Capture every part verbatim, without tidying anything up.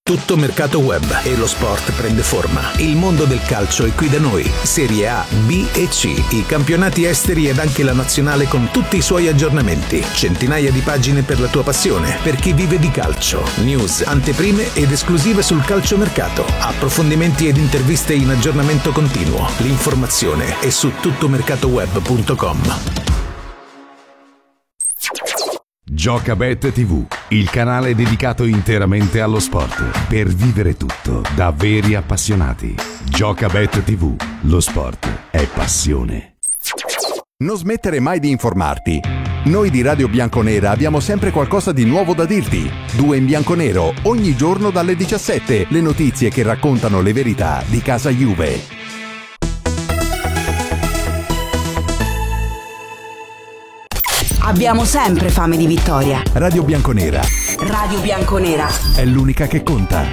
Tutto mercato web e lo sport prende forma. Il mondo del calcio è qui da noi. Serie A, B e C, i campionati esteri ed anche la nazionale con tutti i suoi aggiornamenti. Centinaia di pagine per la tua passione, per chi vive di calcio. News, anteprime ed esclusive sul calciomercato. Approfondimenti ed interviste in aggiornamento continuo. L'informazione è su tuttomercatoweb punto com. Giocabet tivù, il canale dedicato interamente allo sport, per vivere tutto da veri appassionati. Giocabet tivù, lo sport è passione. Non smettere mai di informarti. Noi di Radio Bianconera abbiamo sempre qualcosa di nuovo da dirti. Due in bianconero, ogni giorno dalle diciassette, le notizie che raccontano le verità di casa Juve. Abbiamo sempre fame di vittoria. Radio Bianconera. Radio Bianconera È l'unica che conta.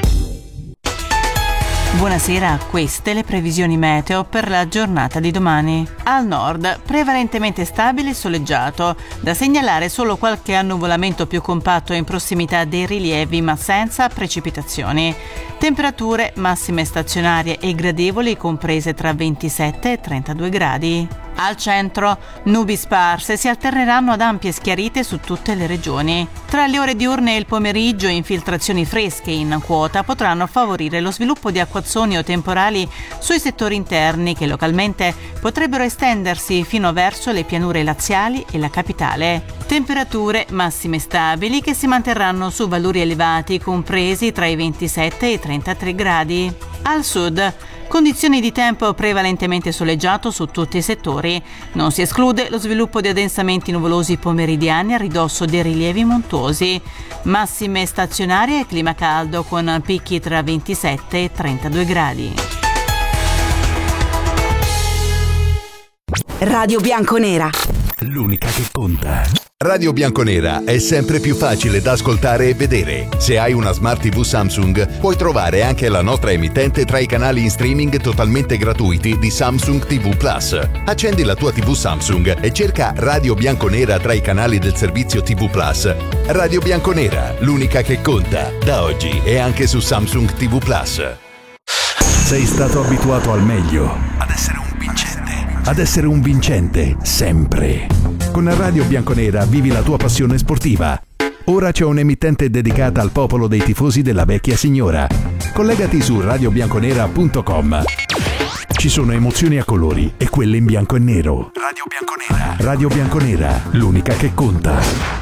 Buonasera, queste le previsioni meteo per la giornata di domani. Al nord, prevalentemente stabile e soleggiato. Da segnalare solo qualche annuvolamento più compatto in prossimità dei rilievi, ma senza precipitazioni. Temperature massime stazionarie e gradevoli comprese tra ventisette e trentadue gradi. Al centro, nubi sparse si alterneranno ad ampie schiarite su tutte le regioni. Tra le ore diurne e il pomeriggio, infiltrazioni fresche in quota potranno favorire lo sviluppo di acquazzoni o temporali sui settori interni che localmente potrebbero estendersi fino verso le pianure laziali e la capitale. Temperature massime stabili che si manterranno su valori elevati compresi tra i ventisette e i trentatré gradi. Al sud, condizioni di tempo prevalentemente soleggiato su tutti i settori. Non si esclude lo sviluppo di addensamenti nuvolosi pomeridiani a ridosso dei rilievi montuosi. Massime stazionarie e clima caldo con picchi tra ventisette e trentadue gradi. Radio Bianconera. L'unica che conta. Radio Bianconera è sempre più facile da ascoltare e vedere. Se hai una Smart tivù Samsung, puoi trovare anche la nostra emittente tra i canali in streaming totalmente gratuiti di Samsung tivù Plus. Accendi la tua tivù Samsung e cerca Radio Bianconera tra i canali del servizio tivù Plus. Radio Bianconera, l'unica che conta. Da oggi è anche su Samsung tivù Plus. Sei stato abituato al meglio, Ad essere un vincente. ad essere un vincente, sempre. Con Radio Bianconera vivi la tua passione sportiva. Ora c'è un'emittente dedicata al popolo dei tifosi della vecchia signora. Collegati su radio bianconera punto com. Ci sono emozioni a colori e quelle in bianco e nero. Radio Bianconera. Radio Bianconera, l'unica che conta.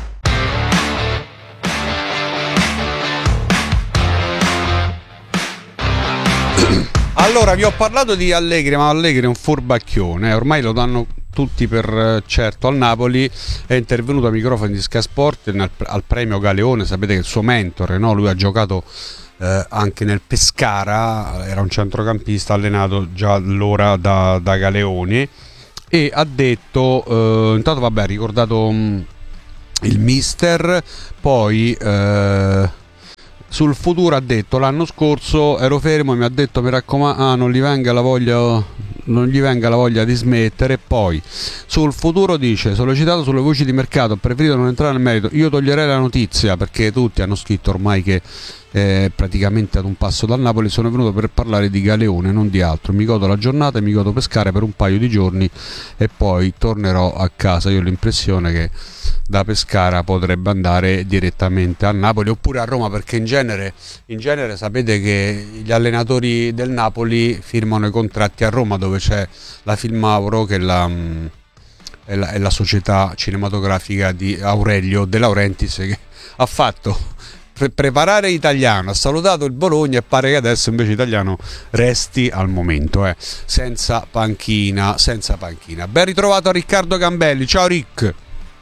Allora, vi ho parlato di Allegri, ma Allegri è un furbacchione, ormai lo danno tutti per certo. Al Napoli è intervenuto a microfoni di Sky Sport nel, al premio Galeone. Sapete che il suo mentore, no? Lui ha giocato eh, anche nel Pescara, era un centrocampista allenato già allora da, da Galeone, e ha detto, eh, intanto vabbè ha ricordato mh, il mister, poi eh, sul futuro ha detto: l'anno scorso ero fermo e mi ha detto mi raccomando, ah, non gli venga la voglia non gli venga la voglia di smettere. Poi sul futuro dice: sollecitato sulle voci di mercato, ho preferito non entrare nel merito, io toglierei la notizia perché tutti hanno scritto ormai che eh, praticamente ad un passo dal Napoli. Sono venuto per parlare di Galeone, non di altro, mi godo la giornata e mi godo Pescara per un paio di giorni e poi tornerò a casa. Io ho l'impressione che da Pescara potrebbe andare direttamente a Napoli oppure a Roma, perché in genere, in genere sapete che gli allenatori del Napoli firmano i contratti a Roma, dove c'è la Filmauro, che è la, è la, è la società cinematografica di Aurelio De Laurentiis, che ha fatto pre- preparare Italiano, ha salutato il Bologna e pare che adesso invece Italiano resti al momento eh, senza panchina, senza panchina. Ben ritrovato a Riccardo Gambelli. Ciao Rick.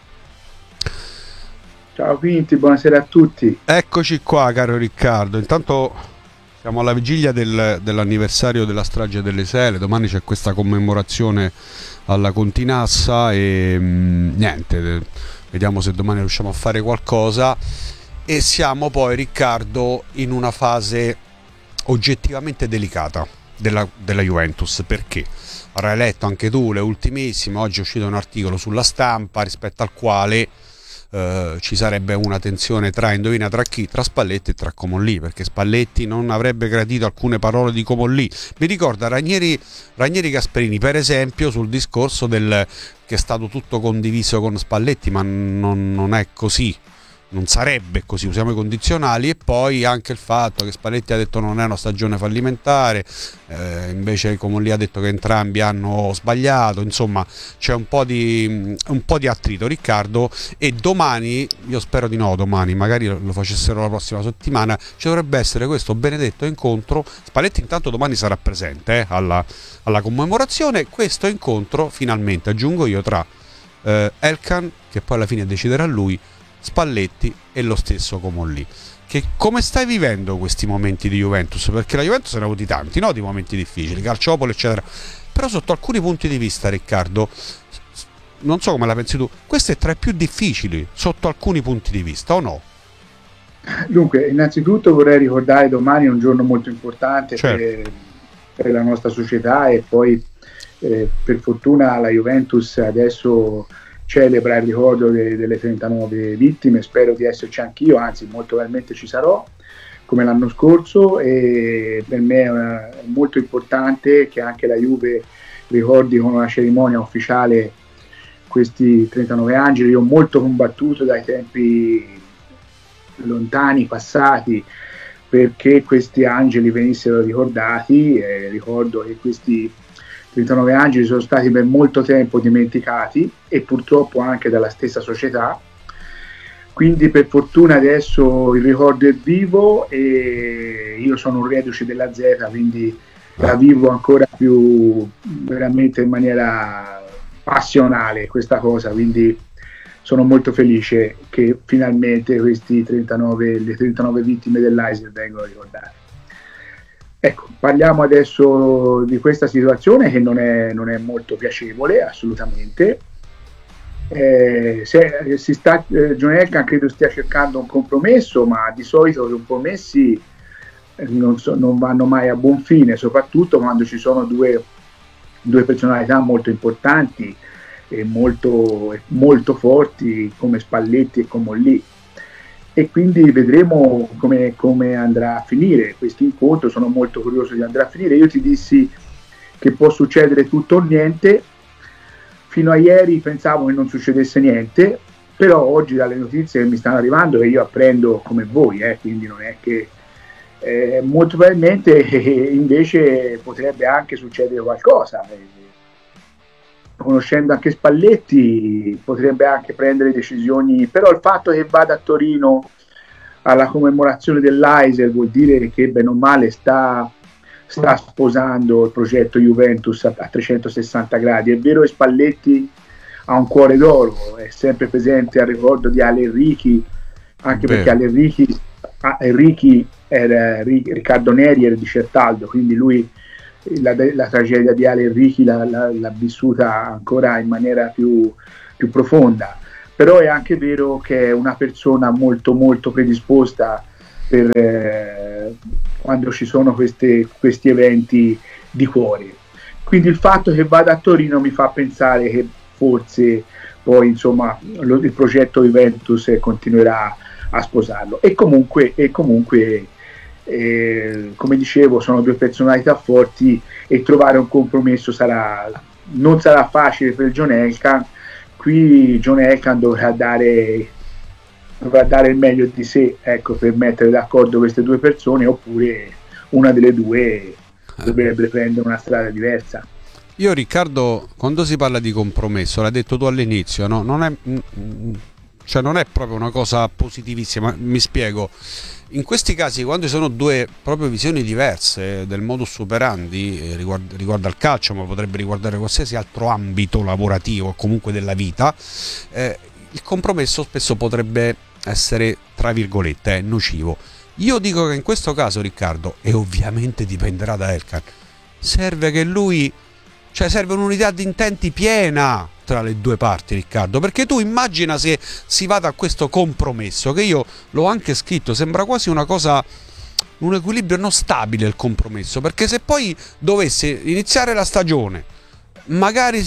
Ciao Quinti, buonasera a tutti. Eccoci qua, caro Riccardo. Intanto siamo alla vigilia del, dell'anniversario della strage delle Sele. Domani c'è questa commemorazione alla Continassa e mh, niente, vediamo se domani riusciamo a fare qualcosa. E siamo poi, Riccardo, in una fase oggettivamente delicata della, della Juventus. Perché? Avrai letto anche tu le ultimissime, oggi è uscito un articolo sulla Stampa rispetto al quale eh, ci sarebbe una tensione tra, indovina tra chi? Tra Spalletti e tra Comolli, perché Spalletti non avrebbe gradito alcune parole di Comolli. Mi ricorda Ranieri, Ranieri Gasperini, per esempio, sul discorso del che è stato tutto condiviso con Spalletti, ma non, non è così. Non sarebbe così, usiamo i condizionali. E poi anche il fatto che Spalletti ha detto non è una stagione fallimentare, eh, invece Comolli ha detto che entrambi hanno sbagliato. Insomma, c'è un po' di un po' di attrito, Riccardo, e domani, io spero di no domani, magari lo facessero la prossima settimana, ci dovrebbe essere questo benedetto incontro. Spalletti intanto domani sarà presente eh, alla, alla commemorazione. Questo incontro finalmente, aggiungo io, tra eh, Elkann, che poi alla fine deciderà lui, Spalletti e lo stesso Comolli. Che come stai vivendo questi momenti di Juventus? Perché la Juventus ne ha avuti tanti, no? Di momenti difficili, Calciopoli eccetera, però sotto alcuni punti di vista, Riccardo, non so come la pensi tu, questo è tra i più difficili sotto alcuni punti di vista, o no? Dunque, innanzitutto vorrei ricordare domani è un giorno molto importante, certo, per, per la nostra società, e poi eh, per fortuna la Juventus adesso celebra il ricordo de- delle trentanove vittime. Spero di esserci anch'io, anzi molto probabilmente ci sarò come l'anno scorso, e per me è, una, è molto importante che anche la Juve ricordi con una cerimonia ufficiale questi trentanove angeli. Io ho molto combattuto dai tempi lontani, passati, perché questi angeli venissero ricordati. Eh, ricordo che questi trentanove angeli sono stati per molto tempo dimenticati, e purtroppo anche dalla stessa società. Quindi per fortuna adesso il ricordo è vivo, e io sono un reduce della Z, quindi la vivo ancora più veramente in maniera passionale questa cosa, quindi sono molto felice che finalmente questi trentanove, le trentanove vittime dell'Eiser vengono ricordate. Ecco, parliamo adesso di questa situazione che non è, non è molto piacevole, assolutamente. Eh, se, si sta, eh, John Elkann credo stia cercando un compromesso, ma di solito i compromessi eh, non, so, non vanno mai a buon fine, soprattutto quando ci sono due, due personalità molto importanti e molto, molto forti come Spalletti e Comolli. E quindi vedremo come, come andrà a finire questo incontro. Sono molto curioso di andare a finire. Io ti dissi che può succedere tutto o niente. Fino a ieri pensavo che non succedesse niente, però oggi dalle notizie che mi stanno arrivando, e io apprendo come voi, eh, quindi non è che eh, molto probabilmente eh, invece potrebbe anche succedere qualcosa. Conoscendo anche Spalletti potrebbe anche prendere decisioni, però il fatto che vada a Torino alla commemorazione dell'Eiser vuol dire che bene o male sta, sta sposando il progetto Juventus a, a trecentosessanta gradi. È vero che Spalletti ha un cuore d'oro, è sempre presente al ricordo di Ale Enrichi, anche Beh. perché Ale Enrichi, ah, Enrichi era, Riccardo Neri era di Certaldo, quindi lui La, la tragedia di Ale Enrichi l'ha, l'ha, l'ha vissuta ancora in maniera più, più profonda. Però è anche vero che è una persona molto molto predisposta per eh, quando ci sono queste, questi eventi di cuore. Quindi il fatto che vada a Torino mi fa pensare che forse poi insomma lo, il progetto Juventus continuerà a sposarlo. E comunque, e comunque Eh, come dicevo, sono due personalità forti, e trovare un compromesso sarà, non sarà facile per John Elkann. Qui John Elkann dovrà dare, dovrà dare il meglio di sé, ecco, per mettere d'accordo queste due persone, oppure una delle due dovrebbe prendere una strada diversa. Io, Riccardo, quando si parla di compromesso, l'hai detto tu all'inizio, no? Non è, cioè non è proprio una cosa positivissima, mi spiego. In questi casi, quando ci sono due proprio visioni diverse del modus operandi eh, riguardo, riguardo al calcio, ma potrebbe riguardare qualsiasi altro ambito lavorativo o comunque della vita, eh, il compromesso spesso potrebbe essere, tra virgolette, eh, nocivo. Io dico che in questo caso, Riccardo, e ovviamente dipenderà da Elkann, serve che lui, cioè serve un'unità di intenti piena tra le due parti, Riccardo, perché tu immagina se si vada a questo compromesso, che io l'ho anche scritto, sembra quasi una cosa, un equilibrio non stabile il compromesso, perché se poi dovesse iniziare la stagione, magari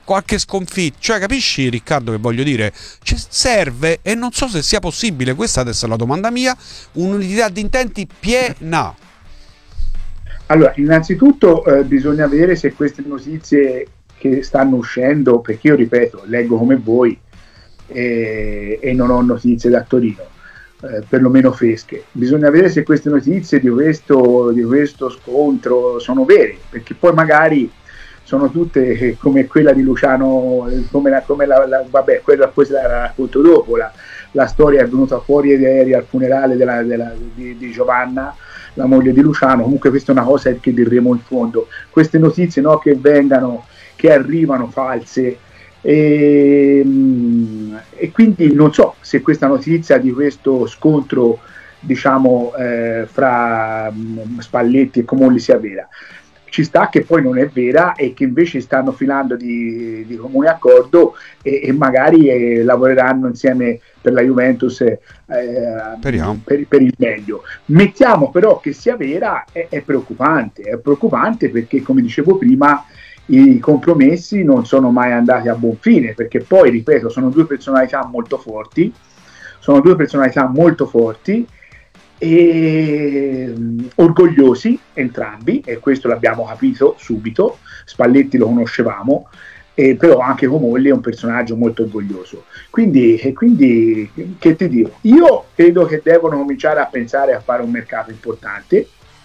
qualche sconfitta, cioè capisci Riccardo che voglio dire? Ci serve, e non so se sia possibile, questa adesso è la domanda mia, un'unità di intenti piena. Allora, innanzitutto eh, bisogna vedere se queste notizie che stanno uscendo, perché io ripeto, leggo come voi e, e non ho notizie da Torino, eh, perlomeno fresche. Bisogna vedere se queste notizie di questo, di questo scontro sono vere, perché poi magari sono tutte come quella di Luciano, come la, come la, la vabbè, quella poi se la racconto dopo, la, la storia è venuta fuori ieri al funerale della, della, di, di Giovanna, la moglie di Luciano. Comunque questa è una cosa che diremo in fondo. Queste notizie, no, che vengano, che arrivano false, e, e quindi non so se questa notizia di questo scontro, diciamo, eh, fra Spalletti e Comolli sia vera. Ci sta che poi non è vera e che invece stanno filando di, di comune accordo e, e magari eh, lavoreranno insieme per la Juventus eh, per, per il meglio. Mettiamo però che sia vera, è, è preoccupante, è preoccupante perché, come dicevo prima, i compromessi non sono mai andati a buon fine, perché poi, ripeto, sono due personalità molto forti, sono due personalità molto forti e orgogliosi entrambi, e questo l'abbiamo capito subito. Spalletti lo conoscevamo, eh, però anche Comolli è un personaggio molto orgoglioso, quindi, e quindi che ti dico, io credo che devono cominciare a pensare a fare un mercato importante.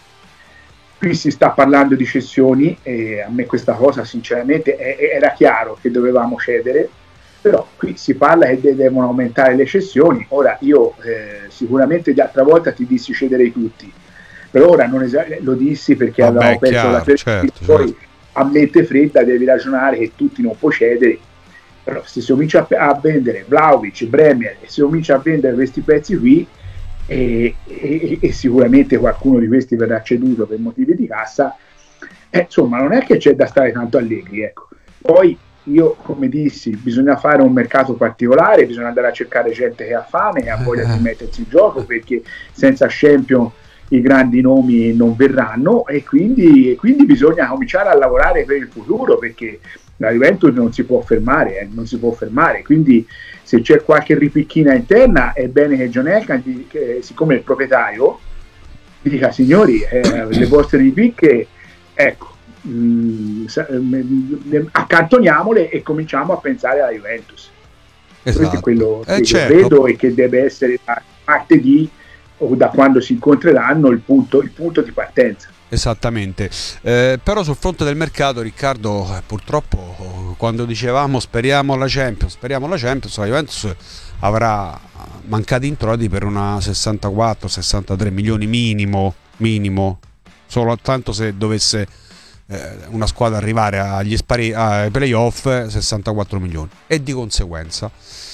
Qui si sta parlando di cessioni e a me questa cosa sinceramente è, era chiaro che dovevamo cedere, però qui si parla che de- devono aumentare le cessioni. Ora io eh, sicuramente l'altra volta ti dissi cederei tutti, però ora non es- lo dissi perché Vabbè, avevamo perso chiaro, la per- certo, poi certo. a mente fredda devi ragionare che tutti non puoi cedere, però se si comincia a, a vendere Vlahovic, Bremer, e si comincia a vendere questi pezzi qui e, e, e sicuramente qualcuno di questi verrà ceduto per motivi di cassa, eh, insomma non è che c'è da stare tanto allegri, ecco. Poi io, come dissi, bisogna fare un mercato particolare, bisogna andare a cercare gente che ha fame e ha voglia di mettersi in gioco, perché senza Champions i grandi nomi non verranno, e quindi, e quindi bisogna cominciare a lavorare per il futuro, perché la Juventus non si può fermare, eh, non si può fermare. Quindi se c'è qualche ripicchina interna è bene che John Elkann, siccome è il proprietario, dica: signori, eh, le vostre ripicche, ecco, mh, accantoniamole e cominciamo a pensare alla Juventus. Esatto. Questo è quello eh, che certo. io vedo e che deve essere da martedì o da quando si incontreranno il punto, il punto di partenza. Esattamente, eh, però sul fronte del mercato, Riccardo, eh, purtroppo quando dicevamo speriamo la Champions, speriamo la Champions, la Juventus avrà mancati introiti per una sessantaquattro sessantatré milioni minimo, minimo, soltanto se dovesse eh, una squadra arrivare agli spari, ai playoff, sessantaquattro milioni, e di conseguenza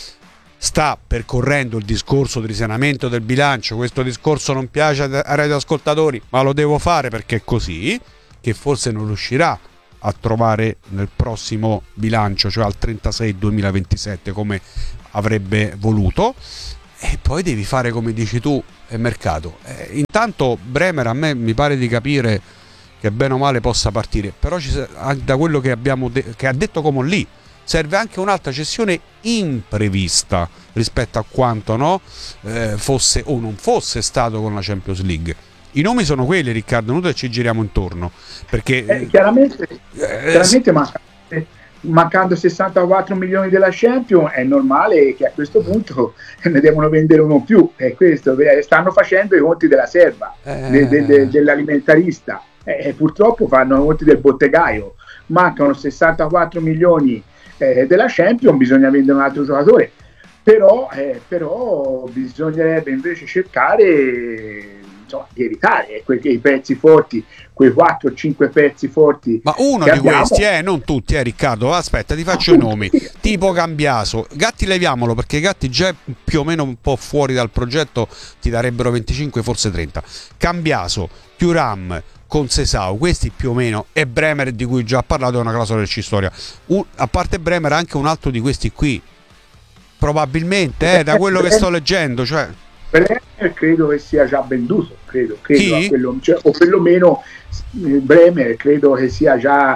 sta percorrendo il discorso di risanamento del bilancio. Questo discorso non piace ai radioascoltatori, ma lo devo fare perché è così, che forse non riuscirà a trovare nel prossimo bilancio, cioè al trentasei duemilaventisette, come avrebbe voluto. E poi devi fare, come dici tu, il mercato. Eh, intanto Bremer, a me mi pare di capire che bene o male possa partire, però ci, da quello che abbiamo de- che ha detto Comolli, serve anche un'altra cessione imprevista rispetto a quanto, no, eh, fosse o non fosse stato con la Champions League. I nomi sono quelli, Riccardo, noi ci giriamo intorno, perché eh, chiaramente, eh, chiaramente manca, mancando sessantaquattro milioni della Champions è normale che a questo punto ne devono vendere uno più, e questo stanno facendo i conti della serva, eh... de, de, de, dell'alimentarista, e purtroppo fanno i conti del bottegaio. Mancano sessantaquattro milioni Eh, della Champions, bisogna vendere un altro giocatore, però, eh, però bisognerebbe invece cercare, insomma, di evitare quei, quei pezzi forti, quei quattro o cinque pezzi forti. Ma uno che di abbiamo. questi, eh, non tutti, eh, Riccardo, aspetta, ti faccio i nomi, tipo Cambiaso. Gatti leviamolo, perché Gatti già più o meno un po' fuori dal progetto, ti darebbero venticinque, forse trenta. Cambiaso, Thuram con Sesao, questi più o meno, e Bremer, di cui già ho parlato, è una clausola del Cistoria. Un, a parte Bremer, anche un altro di questi qui, probabilmente, eh, da quello che sto leggendo, cioè Bremer credo che sia già venduto, credo, credo a quello, cioè, o perlomeno Bremer credo che sia già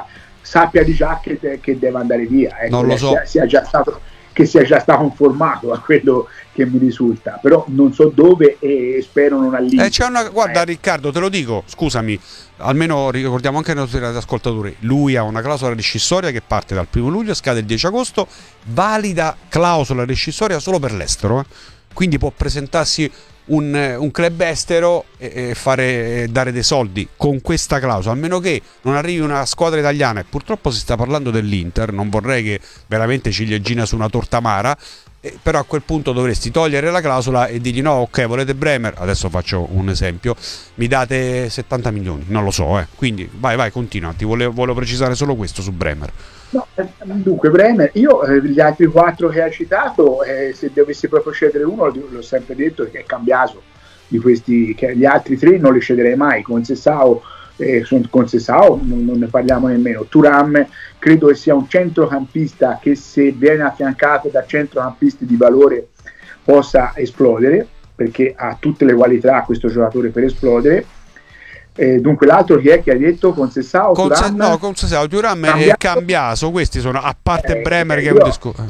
sappia di già che, de- che deve andare via, ecco, non lo so. sia, sia già stato, che sia già stato informato, a quello che mi risulta, però non so dove e spero non all'inizio. Eh, c'è una, guarda eh. Riccardo, te lo dico, scusami, almeno ricordiamo anche ai nostri ascoltatori, lui ha una clausola rescissoria che parte dal primo luglio, scade il dieci agosto, valida clausola rescissoria solo per l'estero, eh? Quindi può presentarsi un, un club estero e, e fare e dare dei soldi con questa clausola, a meno che non arrivi una squadra italiana, e purtroppo si sta parlando dell'Inter, non vorrei che veramente ciliegina su una torta amara, eh, però a quel punto dovresti togliere la clausola e dirgli no, ok, volete Bremer, adesso faccio un esempio, mi date settanta milioni, non lo so, eh. Quindi vai vai continua, ti volevo, volevo precisare solo questo su Bremer. No, dunque Bremer, io eh, gli altri quattro che hai citato, eh, se dovessi proprio scegliere uno, l'ho sempre detto che è Cambiaso, di questi, che gli altri tre non li sceglierei mai. Con Sessao, eh, con Sessao non, non ne parliamo nemmeno. Thuram credo che sia un centrocampista che, se viene affiancato da centrocampisti di valore, possa esplodere, perché ha tutte le qualità questo giocatore per esplodere. Eh, dunque l'altro chi è che hai detto? Con Sessao, con Thuram, se, no, con Sessao, Thuram Cambiaso, e Cambiaso, questi sono, a parte eh, Bremer, eh, che è un discorso.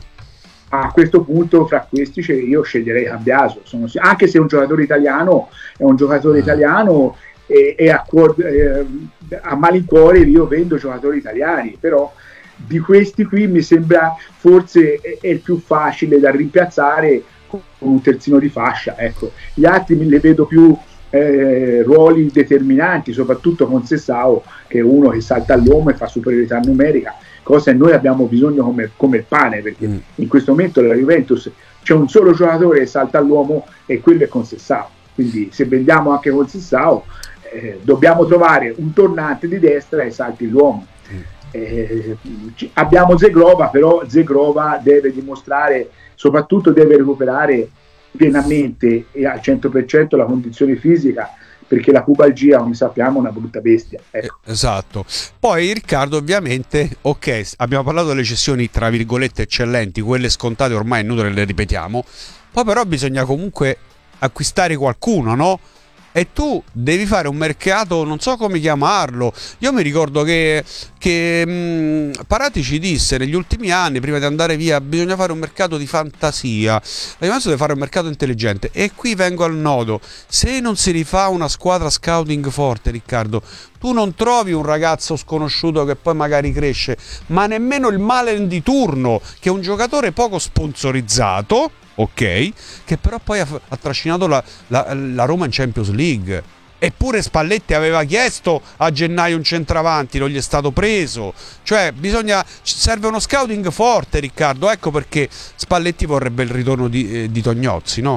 A questo punto, fra questi, cioè, io sceglierei Cambiaso, sono, anche se è un giocatore italiano, è un giocatore italiano e, e a, cuor, eh, a malincuore io vendo giocatori italiani, però di questi qui mi sembra forse è, è il più facile da rimpiazzare con un terzino di fascia, ecco. Gli altri me li vedo più Eh, ruoli determinanti, soprattutto con Sessao, che è uno che salta all'uomo e fa superiorità numerica, cosa che noi abbiamo bisogno come, come il pane, perché mm. in questo momento la Juventus c'è un solo giocatore che salta all'uomo e quello è con Sessao, quindi se vendiamo anche con Sessao eh, dobbiamo trovare un tornante di destra e salti l'uomo. mm. eh, abbiamo Zegrova, però Zegrova deve dimostrare, soprattutto deve recuperare pienamente e al cento per cento la condizione fisica, perché la pubalgia, come sappiamo, è una brutta bestia, ecco. Esatto. Poi Riccardo, ovviamente, ok, abbiamo parlato delle cessioni tra virgolette eccellenti, quelle scontate ormai è inutile le ripetiamo, poi però bisogna comunque acquistare qualcuno, no? E tu devi fare un mercato, non so come chiamarlo. Io mi ricordo che, che mh, Parati ci disse negli ultimi anni, prima di andare via, bisogna fare un mercato di fantasia. La Juventus deve fare un mercato intelligente. E qui vengo al nodo. Se non si rifà una squadra scouting forte, Riccardo, tu non trovi un ragazzo sconosciuto che poi magari cresce, ma nemmeno il Malen di turno, che è un giocatore poco sponsorizzato, ok, che però poi ha, ha trascinato la, la, la Roma in Champions League. Eppure Spalletti aveva chiesto a gennaio un centravanti, non gli è stato preso. Cioè bisogna, serve uno scouting forte, Riccardo. Ecco perché Spalletti vorrebbe il ritorno di, eh, di Tognozzi, no?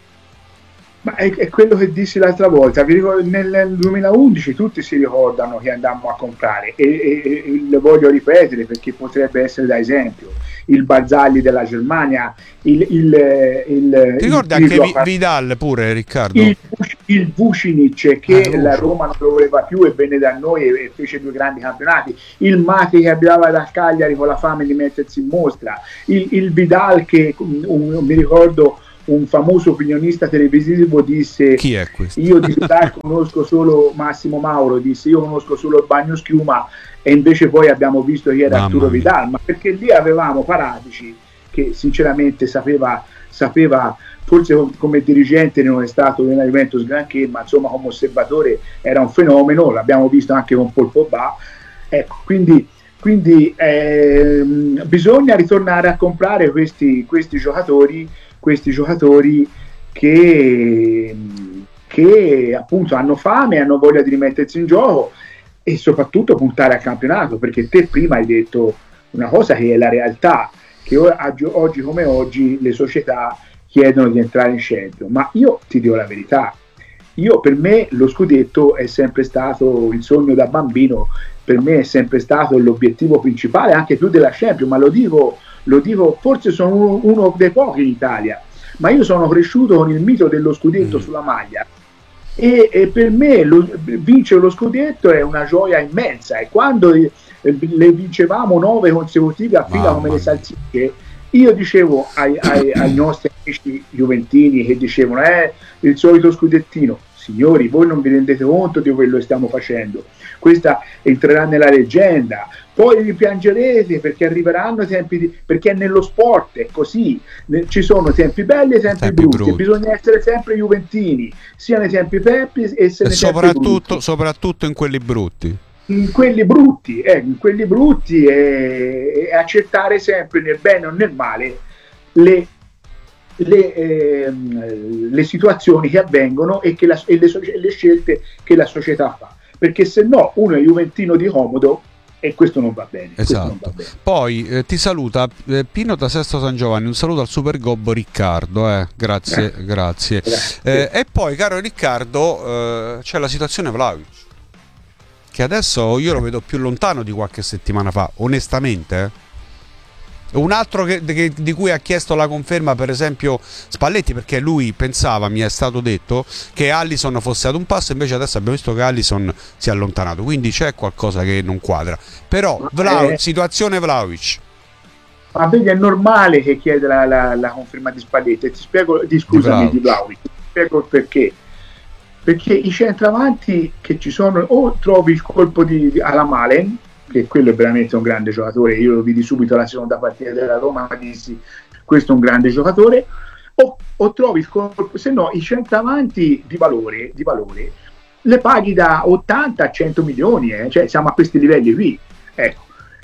Ma è, è quello che dissi l'altra volta. Vi ricordo, nel duemilaundici tutti si ricordano che andammo a comprare e, e, e lo voglio ripetere perché potrebbe essere da esempio il Barzagli della Germania, il, il, il ti ricordi il, anche il, Vi, Vidal pure, Riccardo, il, il Vucinic che ah, la Roma non lo voleva più e venne da noi e, e fece due grandi campionati, il Mati che abitava dal Cagliari con la fame di mettersi in mostra, il, il Vidal che un, un, mi ricordo un famoso opinionista televisivo disse: chi è questo? Io di Vidal conosco solo Massimo Mauro, disse io conosco solo il bagno schiuma, e invece poi abbiamo visto chi era Arturo Vidal, ma perché lì avevamo Paratici che sinceramente sapeva, sapeva forse come dirigente non è stato nella Juventus granché, ma insomma come osservatore era un fenomeno, l'abbiamo visto anche con Paul Pogba, ecco, quindi quindi ehm, bisogna ritornare a comprare questi, questi giocatori questi giocatori che, che appunto hanno fame, hanno voglia di rimettersi in gioco e soprattutto puntare al campionato, perché te prima hai detto una cosa che è la realtà, che oggi come oggi le società chiedono di entrare in Champions, ma io ti dico la verità, io per me lo scudetto è sempre stato il sogno da bambino, per me è sempre stato l'obiettivo principale, anche più della Champions, ma lo dico lo dico, forse sono uno, uno dei pochi in Italia, ma io sono cresciuto con il mito dello scudetto mm. sulla maglia e, e per me lo, vincere lo scudetto è una gioia immensa, e quando eh, le vincevamo nove consecutive a fila come le salsicce, io dicevo ai, ai, ai nostri amici juventini che dicevano eh, il solito scudettino, signori, voi non vi rendete conto di quello che stiamo facendo, questa entrerà nella leggenda, poi vi piangerete perché arriveranno tempi di, perché nello sport è così, ci sono tempi belli e tempi, tempi brutti, brutti, bisogna essere sempre juventini, sia nei tempi peppi e, se e nei soprattutto, tempi soprattutto in quelli brutti. In quelli brutti, eh, in quelli brutti e, e accettare sempre nel bene o nel male le, le, eh, le situazioni che avvengono e, che la, e le, le scelte che la società fa, perché se no uno è juventino di comodo e questo non va bene. Esatto. Non va bene. Poi eh, ti saluta eh, Pino da Sesto San Giovanni, un saluto al super gobbo Riccardo, eh. grazie, eh. grazie. grazie. Eh, e poi caro Riccardo eh, c'è la situazione Vlahovic, che adesso io lo vedo più lontano di qualche settimana fa, onestamente. Eh. Un altro che, che, di cui ha chiesto la conferma, per esempio Spalletti, perché lui pensava, mi è stato detto, che Alisson fosse ad un passo, invece adesso abbiamo visto che Alisson si è allontanato, quindi c'è qualcosa che non quadra. Però Vlahovic, eh, situazione Vlahovic. Ma vedi, è normale che chieda la, la, la conferma di Spalletti. Ti spiego, di, scusami, di Vlahovic, ti spiego il perché. Perché i centravanti che ci sono, o trovi il colpo di, di alla Malen, che quello è veramente un grande giocatore, io lo vidi subito alla seconda partita della Roma, ma dissi questo è un grande giocatore, o, o trovi il colpo, se no i centravanti di valore, di valore le paghi da ottanta a cento milioni, eh? Cioè siamo a questi livelli qui, ecco.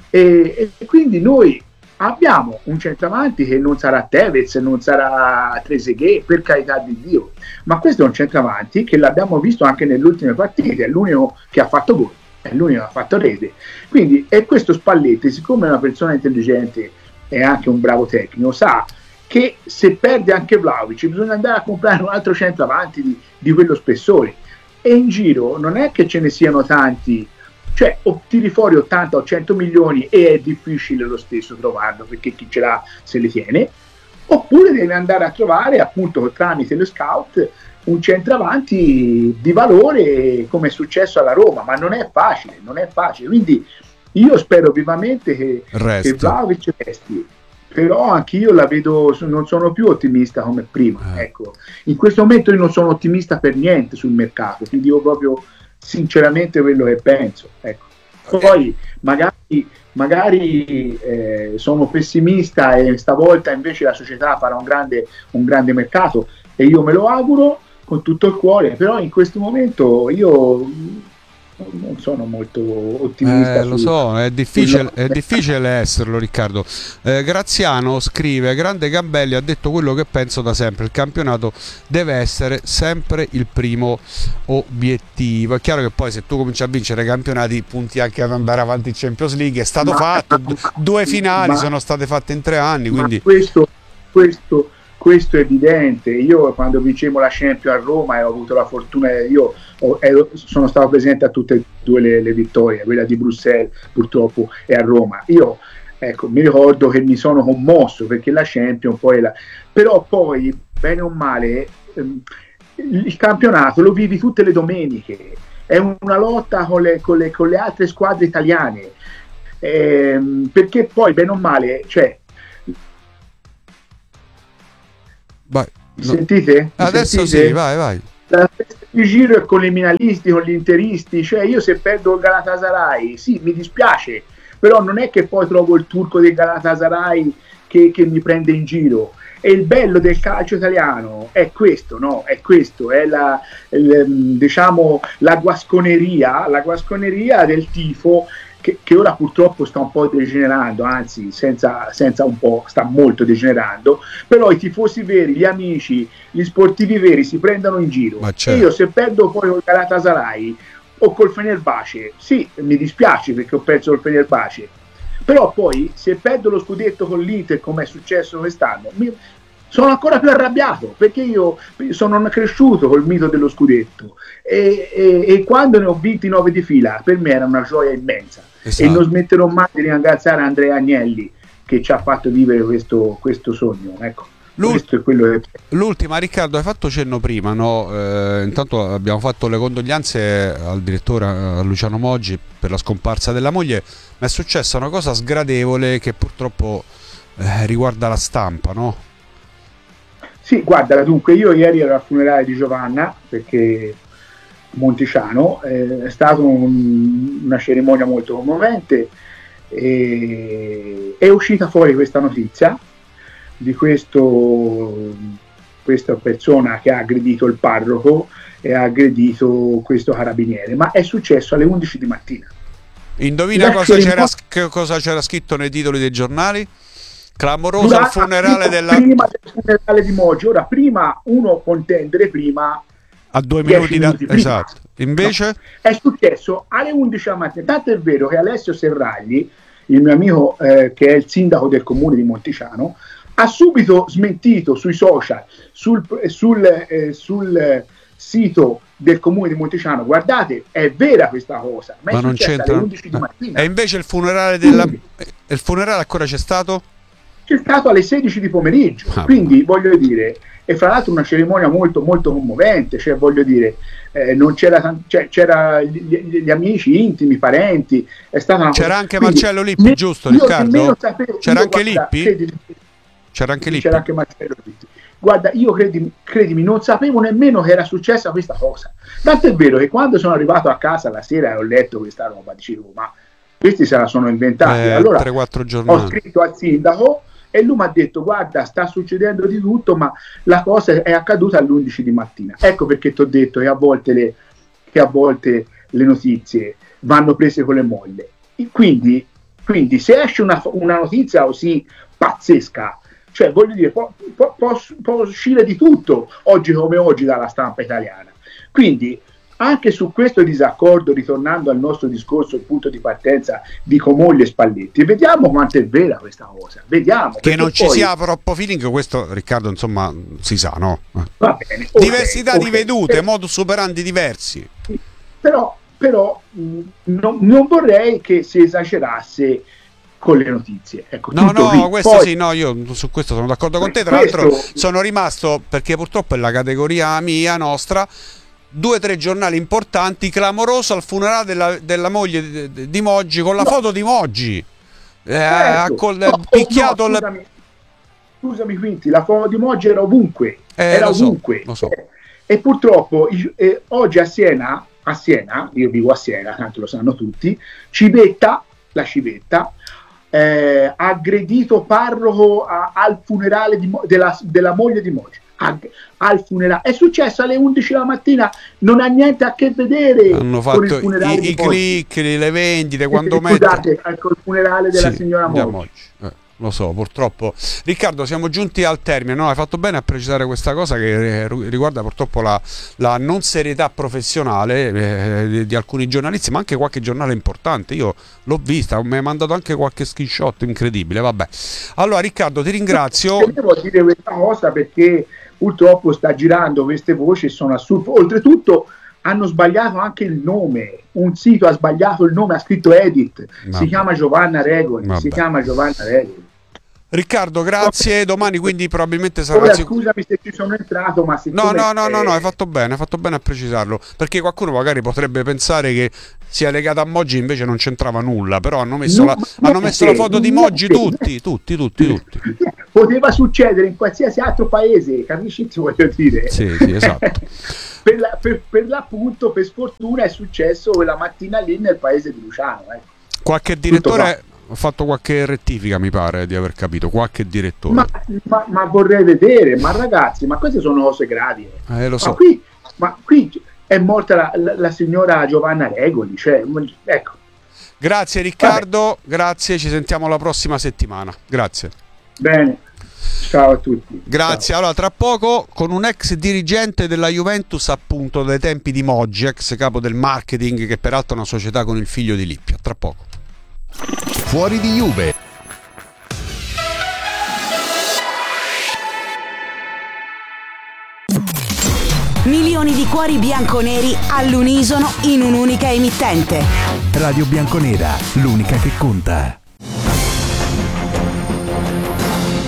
E, e quindi noi abbiamo un centravanti che non sarà Tevez, non sarà Trezeguet, per carità di Dio, ma questo è un centravanti che l'abbiamo visto anche nelle ultime partite, è l'unico che ha fatto gol, è l'unico che ha fatto rete, quindi e questo Spalletti, siccome è una persona intelligente e anche un bravo tecnico, sa che se perde anche Vlahovic bisogna andare a comprare un altro centravanti di, di quello spessore, e in giro non è che ce ne siano tanti, cioè o tiri fuori ottanta o cento milioni e è difficile lo stesso trovarlo perché chi ce l'ha se li tiene, oppure devi andare a trovare appunto tramite lo scout un centravanti di valore come è successo alla Roma, ma non è facile, non è facile, quindi io spero vivamente che, che Vlahovic resti, però anch'io la vedo, non sono più ottimista come prima, eh. Ecco, in questo momento io non sono ottimista per niente sul mercato, ti dico proprio sinceramente quello che penso, ecco. Poi magari, magari eh, sono pessimista e stavolta invece la società farà un grande, un grande mercato e io me lo auguro con tutto il cuore, però in questo momento io non sono molto ottimista. Eh, lo so, è difficile, è difficile esserlo, Riccardo. Eh, Graziano scrive: grande Gambelli ha detto quello che penso da sempre, il campionato deve essere sempre il primo obiettivo. È chiaro che poi se tu cominci a vincere campionati punti anche ad andare avanti in Champions League, è stato ma, fatto, ma, due finali ma, sono state fatte in tre anni, quindi questo, questo Questo è evidente. Io quando vincevo la Champions a Roma e ho avuto la fortuna, io ho, ero, sono stato presente a tutte e due le, le vittorie, quella di Bruxelles purtroppo e a Roma. Io ecco, mi ricordo che mi sono commosso perché la Champions poi la... però poi bene o male ehm, il campionato lo vivi tutte le domeniche, è una lotta con le, con le, con le altre squadre italiane, ehm, perché poi bene o male, cioè vai, no. Sentite? Adesso sentite? Sì, vai, vai. La festa di giro è con le milanilisti, con gli interisti, cioè io se perdo il Galatasaray, sì, mi dispiace, però non è che poi trovo il turco del Galatasaray che, che mi prende in giro. E il bello del calcio italiano è questo, no? È questo, è la, il, diciamo, la guasconeria, la guasconeria del tifo, Che, che ora purtroppo sta un po' degenerando, anzi senza, senza un po', sta molto degenerando, però i tifosi veri, gli amici, gli sportivi veri si prendono in giro. Certo. E io se perdo poi col Galatasaray o col Fenerbahce, sì, mi dispiace perché ho perso col Fenerbahce, però poi se perdo lo scudetto con l'Inter come è successo quest'anno, mi, sono ancora più arrabbiato perché io sono cresciuto col mito dello scudetto e, e, e quando ne ho vinti nove di fila per me era una gioia immensa. Esatto. E non smetterò mai di ringraziare Andrea Agnelli che ci ha fatto vivere questo, questo sogno, ecco. Questo è quello che... L'ultima, Riccardo, hai fatto cenno prima, no? Eh, intanto abbiamo fatto le condoglianze al direttore, a Luciano Moggi, per la scomparsa della moglie, ma è successa una cosa sgradevole che purtroppo eh, riguarda la stampa, no? Sì, guarda, dunque io ieri ero al funerale di Giovanna perché Monticiano. Eh, è stata un, una cerimonia molto commovente e è uscita fuori questa notizia di questo, questa persona che ha aggredito il parroco e ha aggredito questo carabiniere, ma è successo alle undici di mattina. Indovina cosa c'era, che cosa c'era scritto nei titoli dei giornali? Clamoroso al funerale della... Prima del funerale di Moggi. Ora, prima uno può intendere prima a due minuti, minuti da... esatto. Invece no, è successo alle undici la mattina. Tanto è vero che Alessio Serragli, il mio amico eh, che è il sindaco del comune di Monticiano, ha subito smentito sui social, sul, sul, eh, sul sito del comune di Monticiano: guardate, è vera questa cosa, ma, ma è non c'entra alle undici di mattina. E invece il funerale della il funerale ancora c'è stato? C'è stato alle sedici di pomeriggio. Ah, quindi voglio dire, e fra l'altro una cerimonia molto molto commovente, cioè voglio dire, eh, non c'era, cioè, c'era gli, gli amici intimi, parenti, è stata una c'era cosa... anche quindi, Marcello Lippi, ne, giusto Riccardo? Sapevo, c'era io, anche guarda, Lippi? Credimi, c'era anche Lippi? C'era anche Marcello Lippi. Guarda, io credimi, credimi, non sapevo nemmeno che era successa questa cosa. Tanto è vero che quando sono arrivato a casa la sera e ho letto questa roba, dicevo, ma questi se la sono inventati. Eh, allora tre quattro giornate. Ho scritto al sindaco e lui mi ha detto: guarda, sta succedendo di tutto, ma la cosa è accaduta alle undici di mattina. Ecco perché ti ho detto che a volte le, che a volte le notizie vanno prese con le molle. Quindi, quindi se esce una, una notizia così pazzesca, cioè voglio dire, può, può, può, può uscire di tutto oggi come oggi dalla stampa italiana. Quindi anche su questo disaccordo, ritornando al nostro discorso, il punto di partenza di Comogli e Spalletti, vediamo quanto è vera questa cosa, vediamo. Che non ci poi... sia troppo feeling, questo Riccardo insomma si sa, no? Va bene, okay, diversità okay. di vedute, però, modus operandi diversi. Però, però mh, non, non vorrei che si esagerasse con le notizie. Ecco, no, no, lì. questo Poi, sì, no, io su questo sono d'accordo con te. Tra questo... l'altro sono rimasto, perché purtroppo è la categoria mia, nostra, due o tre giornali importanti, clamoroso al funerale della, della moglie di, di, di Moggi, con la no. foto di Moggi. Certo. Eh, col, no, picchiato no, scusami, scusami Quinti, la foto di Moggi era ovunque. Eh, era lo ovunque. So, lo so. Eh, e purtroppo eh, oggi a Siena, a Siena, io vivo a Siena, tanto lo sanno tutti, Civetta, la Civetta, eh, ha aggredito parroco a, al funerale di, della, della moglie di Moggi. Al funerale è successo alle undici la mattina, non ha niente a che vedere. Hanno con fatto il funerale i, i click, le vendite, quando scusate, mettono... ecco il funerale della sì, signora Moggi. Moggi. Eh, lo so, purtroppo. Riccardo, siamo giunti al termine, no? Hai fatto bene a precisare questa cosa che riguarda purtroppo la, la non serietà professionale eh, di, di alcuni giornalisti, ma anche qualche giornale importante. Io l'ho vista, mi hai mandato anche qualche screenshot incredibile. Vabbè, allora Riccardo, ti ringrazio. Devo dire questa cosa perché purtroppo sta girando queste voci, sono assurde. Oltretutto hanno sbagliato anche il nome, un sito ha sbagliato il nome, ha scritto Edit, Vabbè. si chiama Giovanna Regoli, Vabbè. si chiama Giovanna Regoli. Riccardo, grazie. Domani quindi probabilmente sarà... Ora, scusami se ci sono entrato, ma no, no, no, no, no, hai fatto bene, hai fatto bene a precisarlo, perché qualcuno magari potrebbe pensare che sia legato a Moggi, invece non c'entrava nulla, però hanno messo, no, la, hanno messo la foto di Moggi tutti, tutti, tutti, tutti. Poteva succedere in qualsiasi altro paese, capisci? Ti voglio dire. Sì, sì, esatto. per, la, per, per l'appunto, per sfortuna, è successo quella mattina lì nel paese di Luciano. Ecco. Qualche direttore... Ho fatto qualche rettifica, mi pare di aver capito, qualche direttore. Ma, ma, ma vorrei vedere, ma ragazzi, ma queste sono cose gravi. Eh, lo so. Ma qui, ma qui è morta la, la, la signora Giovanna Regoli, cioè, ecco. Grazie Riccardo, Vabbè. grazie, ci sentiamo la prossima settimana. Grazie. Bene. Ciao a tutti. Grazie. Ciao. Allora, tra poco con un ex dirigente della Juventus, appunto, dai tempi di Moggi, ex capo del marketing, che peraltro è una società con il figlio di Lippi. Tra poco. Fuori di Juve. Milioni di cuori bianconeri all'unisono in un'unica emittente. Radio Bianconera, l'unica che conta.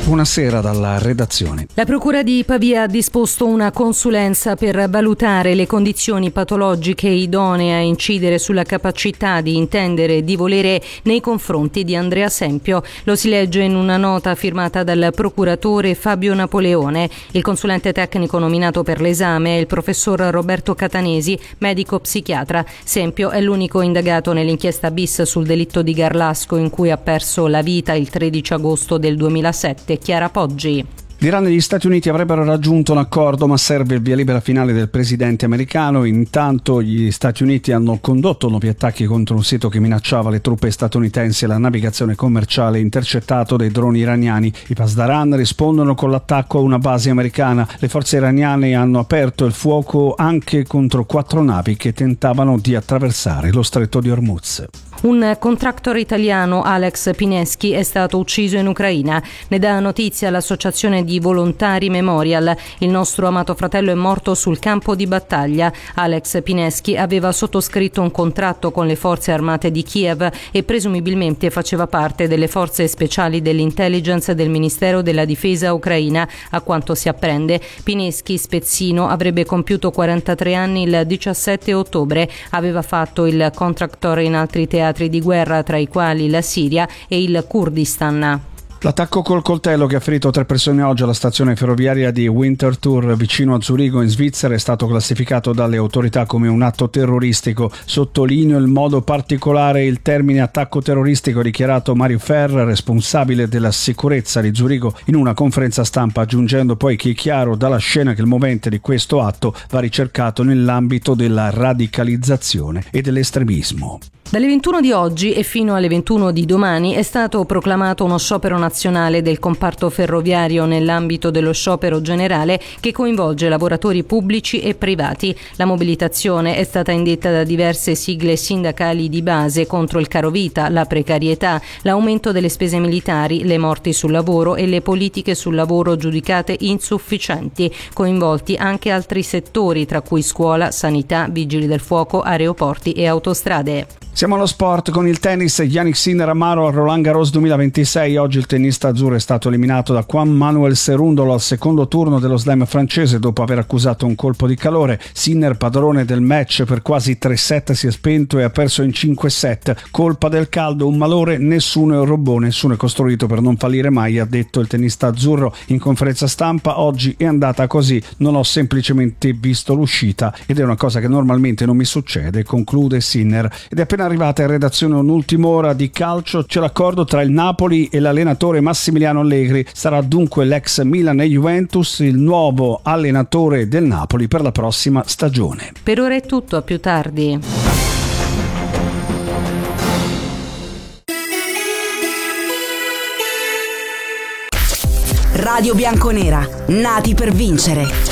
Buonasera dalla redazione. La Procura di Pavia ha disposto una consulenza per valutare le condizioni patologiche idonee a incidere sulla capacità di intendere e di volere nei confronti di Andrea Sempio. Lo si legge in una nota firmata dal procuratore Fabio Napoleone. Il consulente tecnico nominato per l'esame è il professor Roberto Catanesi, medico psichiatra. Sempio è l'unico indagato nell'inchiesta bis sul delitto di Garlasco in cui ha perso la vita il tredici agosto del duemilasette. Chiara Poggi. L'Iran e gli Stati Uniti avrebbero raggiunto un accordo, ma serve il via libera finale del presidente americano. Intanto gli Stati Uniti hanno condotto nuovi attacchi contro un sito che minacciava le truppe statunitensi e la navigazione commerciale intercettato dai droni iraniani. I Pasdaran rispondono con l'attacco a una base americana. Le forze iraniane hanno aperto il fuoco anche contro quattro navi che tentavano di attraversare lo stretto di Hormuz. Un contractor italiano, Alex Pineschi, è stato ucciso in Ucraina. Ne dà notizia l'associazione di Volontari Memorial. Il nostro amato fratello è morto sul campo di battaglia. Alex Pineschi aveva sottoscritto un contratto con le forze armate di Kiev e presumibilmente faceva parte delle forze speciali dell'intelligence del Ministero della Difesa ucraina, a quanto si apprende. Pineschi, spezzino, avrebbe compiuto quarantatré anni il diciassette ottobre. Aveva fatto il contractor in altri teatri di guerra, tra i quali la Siria e il Kurdistan. L'attacco col coltello che ha ferito tre persone oggi alla stazione ferroviaria di Winterthur vicino a Zurigo in Svizzera è stato classificato dalle autorità come un atto terroristico. Sottolineo in modo particolare il termine attacco terroristico, dichiarato Mario Ferr, responsabile della sicurezza di Zurigo, in una conferenza stampa, aggiungendo poi che è chiaro dalla scena che il movente di questo atto va ricercato nell'ambito della radicalizzazione e dell'estremismo. Dalle ventuno di oggi e fino alle ventuno di domani è stato proclamato uno sciopero nazionale del comparto ferroviario nell'ambito dello sciopero generale che coinvolge lavoratori pubblici e privati. La mobilitazione è stata indetta da diverse sigle sindacali di base contro il carovita, la precarietà, l'aumento delle spese militari, le morti sul lavoro e le politiche sul lavoro giudicate insufficienti. Coinvolti anche altri settori, tra cui scuola, sanità, vigili del fuoco, aeroporti e autostrade. Siamo allo sport con il tennis. Jannik Sinner amaro al Roland Garros duemilaventisei. Oggi il tennista azzurro è stato eliminato da Juan Manuel Cerúndolo al secondo turno dello slam francese dopo aver accusato un colpo di calore. Sinner, padrone del match per quasi tre set, si è spento e ha perso in cinque set. Colpa del caldo, un malore, nessuno è un robot, nessuno è costruito per non fallire mai, ha detto il tennista azzurro in conferenza stampa. Oggi è andata così, non ho semplicemente visto l'uscita ed è una cosa che normalmente non mi succede, conclude Sinner. Ed è appena arrivata in redazione un'ultima ora di calcio. C'è l'accordo tra il Napoli e l'allenatore Massimiliano Allegri. Sarà dunque l'ex Milan e Juventus il nuovo allenatore del Napoli per la prossima stagione. Per ora è tutto, a più tardi. Radio Bianconera, nati per vincere.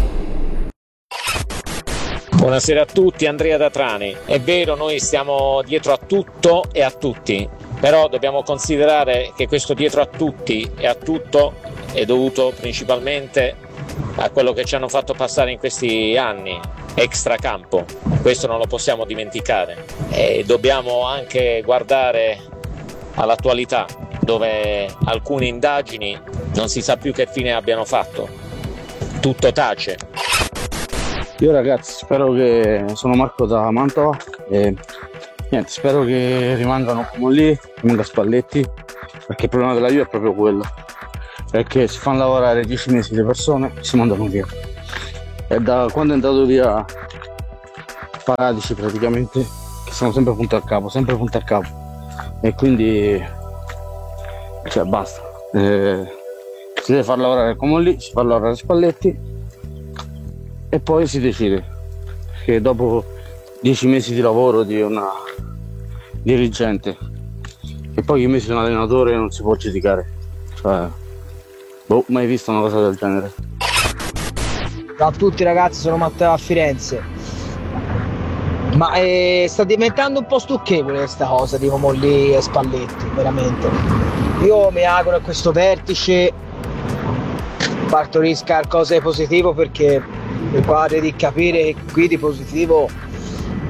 Buonasera a tutti, Andrea da Trani. È vero, noi stiamo dietro a tutto e a tutti, però dobbiamo considerare che questo dietro a tutti e a tutto è dovuto principalmente a quello che ci hanno fatto passare in questi anni extracampo. Questo non lo possiamo dimenticare e dobbiamo anche guardare all'attualità, dove alcune indagini non si sa più che fine abbiano fatto. Tutto tace. Io ragazzi spero che sono Marco da Mantova e niente, spero che rimangano come lì, rimanga Spalletti, perché il problema della Juve è proprio quello, perché si fanno lavorare dieci mesi le persone e si mandano via. E da quando è andato via Paratici praticamente che siamo sempre punti a capo, sempre punti a capo e quindi cioè basta. Eh, si deve far lavorare come lì, si fa lavorare Spalletti e poi si decide, che dopo dieci mesi di lavoro di una dirigente e poi mesi di un allenatore non si può giudicare, cioè boh, mai visto una cosa del genere. Ciao a tutti ragazzi, sono Matteo a Firenze. Ma eh, sta diventando un po' stucchevole questa cosa di Momolli e Spalletti, veramente. Io mi auguro che questo vertice partorisca cose positive, perché mi pare di capire che qui di positivo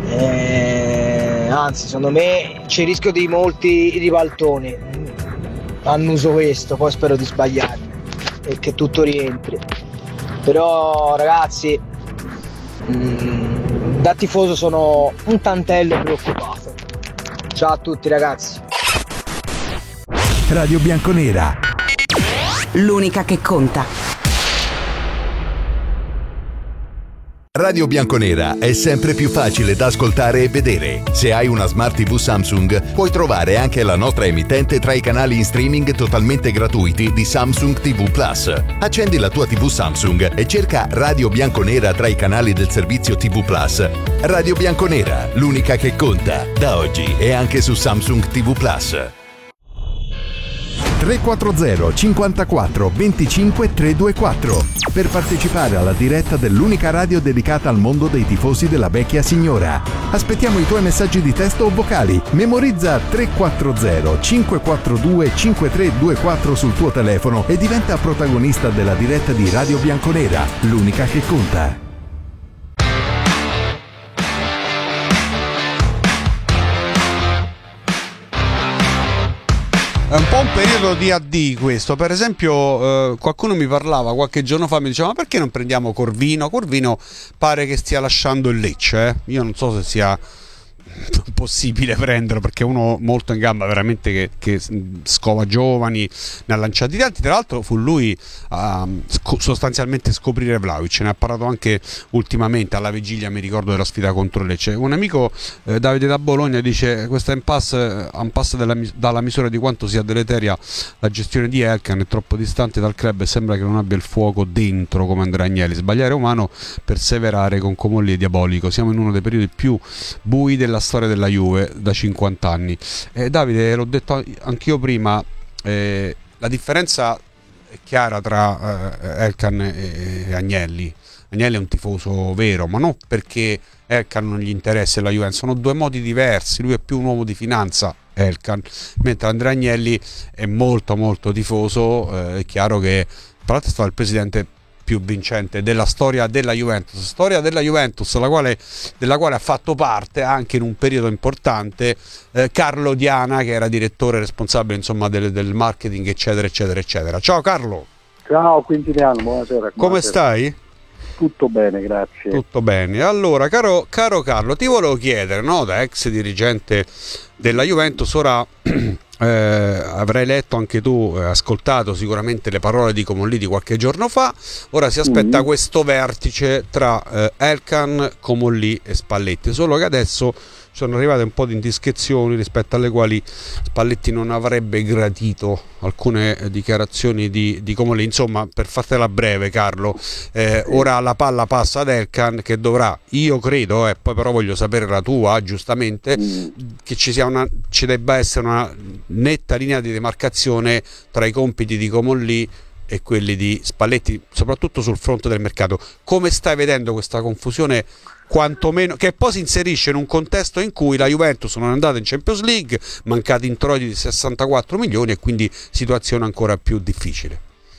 eh, anzi secondo me c'è il rischio di molti ribaltoni. annuso questo, poi spero di sbagliare e che tutto rientri. Però ragazzi, mh, da tifoso sono un tantello preoccupato. Ciao a tutti ragazzi. Radio Bianconera, l'unica che conta. Radio Bianconera è sempre più facile da ascoltare e vedere. Se hai una Smart tivù Samsung, puoi trovare anche la nostra emittente tra i canali in streaming totalmente gratuiti di Samsung tivù Plus. Accendi la tua tivù Samsung e cerca Radio Bianconera tra i canali del servizio tivù Plus. Radio Bianconera, l'unica che conta. Da oggi è anche su Samsung tivù Plus. tre quattro zero cinquantaquattro venticinque trecentoventiquattro per partecipare alla diretta dell'unica radio dedicata al mondo dei tifosi della vecchia signora. Aspettiamo i tuoi messaggi di testo o vocali. Memorizza tre quattro zero cinque quattro due cinque tre due quattro sul tuo telefono e diventa protagonista della diretta di Radio Bianconera, l'unica che conta. È un po' un periodo di A D questo. Per esempio, eh, qualcuno mi parlava qualche giorno fa, mi diceva: ma perché non prendiamo Corvino? Corvino pare che stia lasciando il Lecce, eh? Io non so se sia possibile prenderlo, perché è uno molto in gamba, veramente, che, che scova giovani, ne ha lanciati tanti. Tra l'altro fu lui a sc- sostanzialmente scoprire Vlahovic, ne ha parlato anche ultimamente alla vigilia, mi ricordo, della sfida contro Lecce. Un amico, eh, Davide da Bologna, dice: questa impasse, impasse della, dalla misura di quanto sia deleteria la gestione di Elkann, è troppo distante dal club e sembra che non abbia il fuoco dentro come Andrea Agnelli. Sbagliare è umano, perseverare con Comolli è diabolico. Siamo in uno dei periodi più bui della storia della Juve da cinquanta anni. Eh, Davide, l'ho detto anch'io prima, eh, la differenza è chiara tra eh, Elkann e, e Agnelli. Agnelli è un tifoso vero, ma non perché Elkann non gli interessa la Juventus, sono due modi diversi. Lui è più un uomo di finanza, Elkann, mentre Andrea Agnelli è molto molto tifoso. Eh, è chiaro che tra l'altro è stato il presidente più vincente della storia della Juventus, storia della Juventus la quale, della quale ha fatto parte anche in un periodo importante eh, Carlo Diana, che era direttore responsabile, insomma, del, del marketing, eccetera eccetera eccetera. Ciao Carlo. Ciao Quintiliano, buonasera. Come buonasera. stai? Tutto bene, grazie. Tutto bene. Allora, caro, caro Carlo, ti volevo chiedere, no, da ex dirigente della Juventus, ora eh, avrai letto anche tu, eh, ascoltato sicuramente le parole di Comolli di qualche giorno fa. Ora si aspetta mm. questo vertice tra eh, Elkann, Comolli e Spalletti, solo che adesso sono arrivate un po' di indiscrezioni rispetto alle quali Spalletti non avrebbe gradito alcune dichiarazioni di, di Comolli. Insomma, per fartela breve, Carlo, eh, ora la palla passa ad Elkann, che dovrà, io credo, e eh, poi però voglio sapere la tua, giustamente, mm. che ci sia una, ci debba essere una netta linea di demarcazione tra i compiti di Comolli e quelli di Spalletti, soprattutto sul fronte del mercato. Come stai vedendo questa confusione, quantomeno, che poi si inserisce in un contesto in cui la Juventus non è andata in Champions League, mancati introiti di sessantaquattro milioni, e quindi situazione ancora più difficile?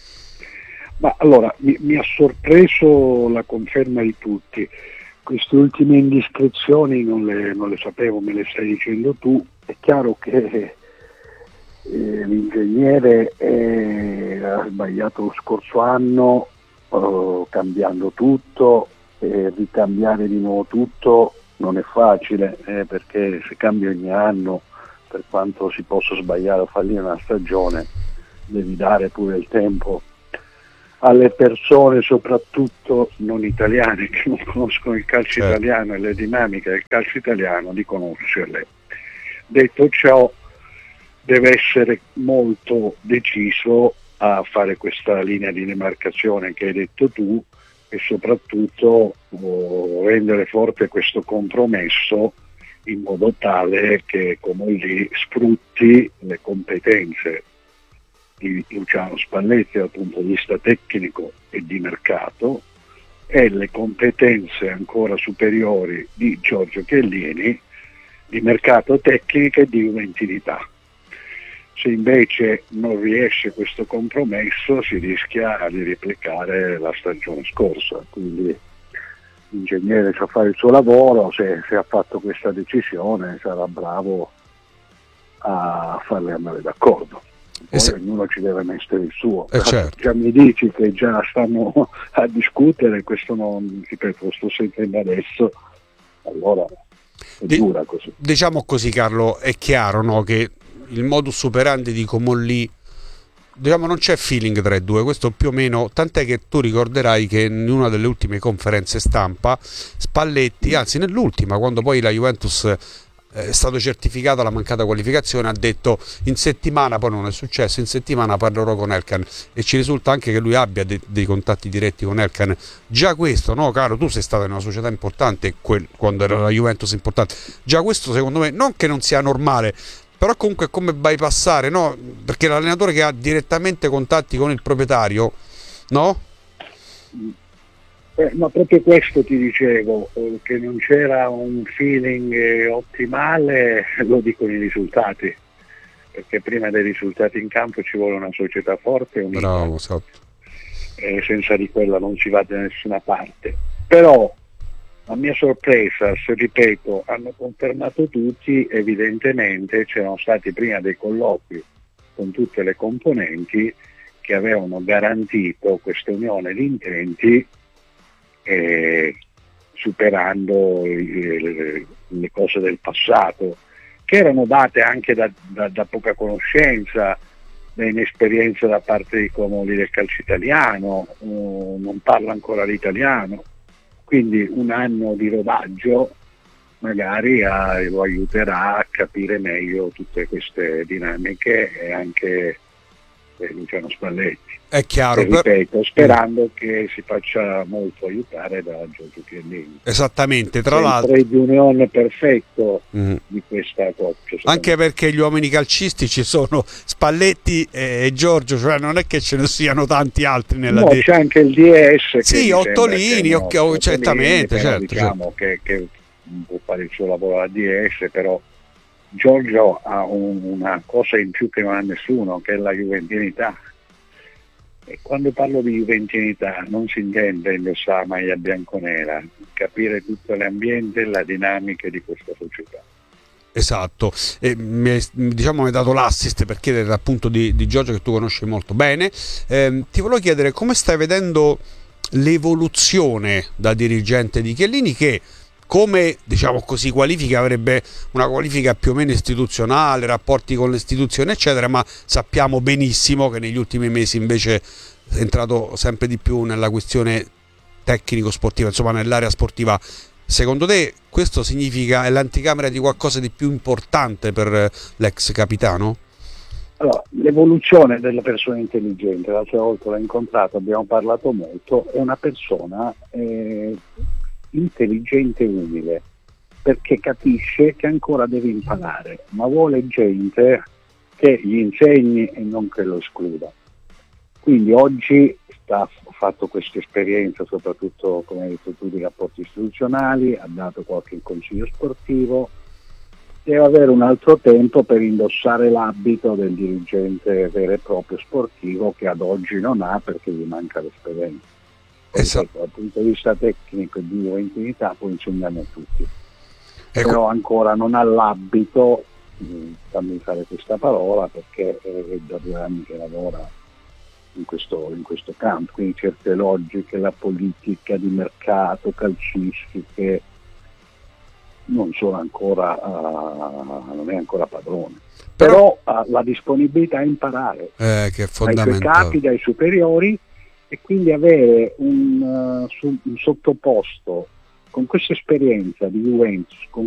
Ma allora, mi, mi ha sorpreso la conferma di tutti. Queste ultime indiscrezioni non le, non le sapevo, me le stai dicendo tu. È chiaro che Eh, l'ingegnere eh, ha sbagliato lo scorso anno eh, cambiando tutto, e eh, ricambiare di nuovo tutto non è facile, eh, perché se cambi ogni anno, per quanto si possa sbagliare o fallire una stagione, devi dare pure il tempo alle persone, soprattutto non italiane, che non conoscono il calcio certo. italiano e le dinamiche del calcio italiano, di conoscerle. Detto ciò, deve essere molto deciso a fare questa linea di demarcazione che hai detto tu, e soprattutto oh, rendere forte questo compromesso in modo tale che Comolli sfrutti le competenze di Luciano Spalletti dal punto di vista tecnico e di mercato, e le competenze ancora superiori di Giorgio Chiellini di mercato tecnico e di inventività. Se invece non riesce questo compromesso, si rischia di replicare la stagione scorsa. Quindi l'ingegnere sa fare il suo lavoro, se, se ha fatto questa decisione sarà bravo a farle andare d'accordo. poi se... ognuno ci deve mettere il suo. Eh, certo. Già mi dici che già stanno a discutere, questo non, ripeto, lo sto sentendo adesso, allora è Di- dura così. Diciamo così, Carlo, è chiaro, no, che il modus operandi di Comolli, diciamo, non c'è feeling tra i due, questo più o meno, tant'è che tu ricorderai che in una delle ultime conferenze stampa Spalletti, anzi nell'ultima, quando poi la Juventus è stato certificata la mancata qualificazione, ha detto in settimana, poi non è successo, in settimana parlerò con Elkan, e ci risulta anche che lui abbia de- dei contatti diretti con Elkan. Già questo, no caro, tu sei stato in una società importante quel, quando era la Juventus importante, già questo secondo me non che non sia normale, però comunque è come bypassare, no? Perché l'allenatore che ha direttamente contatti con il proprietario, no? Eh, ma proprio questo ti dicevo, eh, che non c'era un feeling eh, ottimale, lo dicono i risultati, perché prima dei risultati in campo ci vuole una società forte e unita. Bravo, esatto. E senza di quella non si va da nessuna parte. Però, a mia sorpresa, se ripeto, hanno confermato tutti, evidentemente c'erano stati prima dei colloqui con tutte le componenti che avevano garantito questa unione di intenti, eh, superando le, le cose del passato, che erano date anche da, da, da poca conoscenza, da inesperienza da parte di Comolli del calcio italiano, uh, non parla ancora l'italiano, quindi un anno di rodaggio magari a, lo aiuterà a capire meglio tutte queste dinamiche, e anche eh, Luciano Spalletti. È chiaro, e, ripeto, sperando che si faccia molto aiutare da Giorgio Chiellini. Esattamente, tra C'è l'altro il trade union perfetto mm. di questa coppia. Anche perché gli uomini calcistici sono Spalletti e Giorgio, cioè non è che ce ne siano tanti altri nella no, de- c'è anche il D S che sì, Ottolini, ok, no, certamente, però certo, diciamo certo. Che, che può fare il suo lavoro alla D S, però Giorgio ha un, una cosa in più che non ha nessuno, che è la juventinità. E quando parlo di juventinità non si intende indossare la maglia bianconera, capire tutto l'ambiente e la dinamica di questa società. Esatto, e mi hai, diciamo, mi hai dato l'assist per chiedere appunto di, di Giorgio, che tu conosci molto bene. Eh, ti volevo chiedere come stai vedendo l'evoluzione da dirigente di Chiellini, che come, diciamo così, qualifica, avrebbe una qualifica più o meno istituzionale, rapporti con le istituzioni eccetera, ma sappiamo benissimo che negli ultimi mesi invece è entrato sempre di più nella questione tecnico-sportiva, insomma nell'area sportiva. Secondo te questo significa, è l'anticamera di qualcosa di più importante per l'ex capitano? Allora, l'evoluzione della persona intelligente, l'altra volta l'ho incontrato, abbiamo parlato molto, è una persona eh, intelligente e umile, perché capisce che ancora deve imparare, ma vuole gente che gli insegni e non che lo escluda. Quindi oggi sta, ha fatto questa esperienza, soprattutto come hai detto tu, di rapporti istituzionali, ha dato qualche consiglio sportivo, deve avere un altro tempo per indossare l'abito del dirigente vero e proprio sportivo, che ad oggi non ha perché gli manca l'esperienza. Esatto. Dal punto di vista tecnico e di juventinità può insegnarne a tutti, ecco. Però ancora non ha l'abito, fammi fare questa parola, perché è da due anni che lavora in questo, in questo campo, quindi certe logiche, la politica di mercato, calcistiche, non sono ancora, uh, non è ancora padrone, però, però ha la disponibilità a imparare eh, che è fondamentale. Dai suoi capi, dai superiori, e quindi avere un, uh, su, un sottoposto con questa esperienza di Juventus, con